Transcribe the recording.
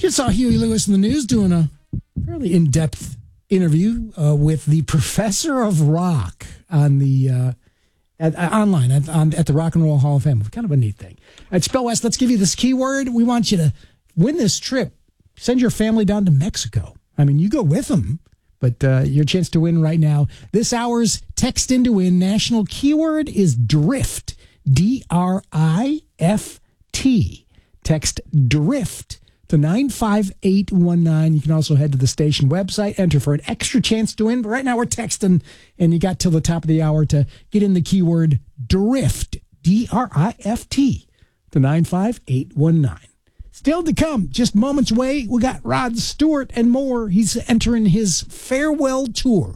Just saw Huey Lewis in the news doing a fairly in-depth interview with the professor of rock on the online at the Rock and Roll Hall of Fame. Kind of a neat thing. At Spell West, let's give you this keyword. We want you to win this trip. Send your family down to Mexico. I mean, you go with them, but your chance to win right now. This hour's text in to win national keyword is drift. D-R-I-F-T. Text drift to 95819. You can also head to the station website, enter for an extra chance to win. But right now we're texting, and you got till the top of the hour to get in the keyword drift, D-R-I-F-T, to 95819. Still to come, just moments away, we got Rod Stewart and more. He's entering his farewell tour.